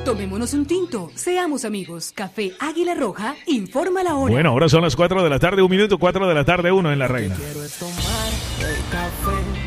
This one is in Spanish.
Tomémonos un tinto, seamos amigos. Café Águila Roja, informa la hora. Bueno, ahora son las 4 de la tarde, 1 minuto, 4 de la tarde, 1 en La Reina.